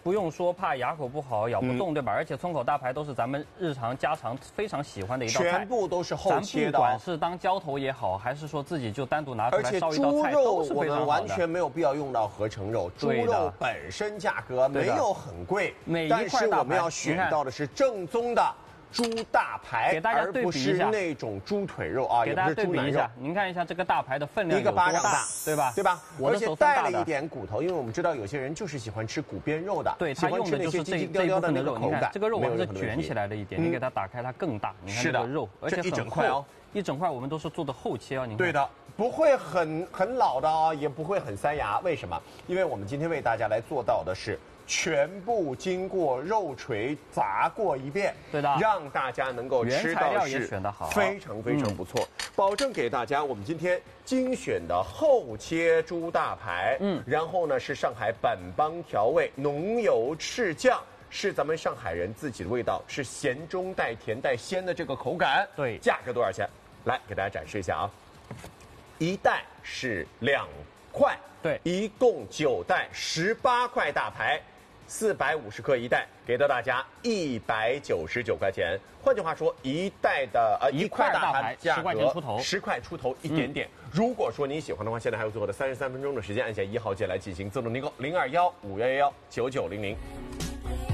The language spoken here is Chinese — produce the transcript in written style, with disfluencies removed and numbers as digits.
不用说怕牙口不好咬不动，对吧？而且葱口大排都是咱们日常家常非常喜欢的一道菜， 全部都是厚切的。 不管是当浇头也好，还是说自己就单独拿出来烧一道菜， 都是非常好的。 我们完全没有必要用到合成肉，猪肉本身价格没有很贵，但是我们要选到的是正宗的猪大排， 给大家对比一下， 而不是那种猪腿肉啊， 给大家对比一下。您看一下这个大排的分量一个巴掌大， 对吧？ 对吧？ 我的手带了一点骨头，因为我们知道有些人就是喜欢吃骨边肉的， 对，他用的就是这一部分的肉。你看这个肉我们是卷起来的一点，你给它打开，它更大。你看这个肉，而且一整块哦， 一整块我们都是做的厚切哦。你看， 对的，不会很老的啊，也不会很塞牙。为什么？因为我们今天为大家来做到的是。全部经过肉锤砸过一遍， 对的， 让大家能够吃到是非常非常不错，保证给大家我们今天精选的厚切猪大排，然后呢是上海本帮调味，浓油赤酱，是咱们上海人自己的味道，是咸中带甜带鲜的这个口感。 对， 价格多少钱？来给大家展示一下啊，一袋是2块， 对， 一共9袋，18块大排。450克一袋，给到大家199块钱。换句话说，一块大盘价格10块出头一点点。如果说您喜欢的话，现在还有最后的33分钟的时间，按下1号键来进行自动订购，021-5111-9900。